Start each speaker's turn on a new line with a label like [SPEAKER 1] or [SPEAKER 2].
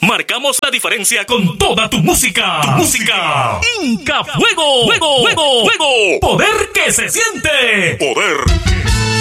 [SPEAKER 1] Marcamos la diferencia con toda tu música. Inca Fuego. Fuego. Poder que se siente.
[SPEAKER 2] Poder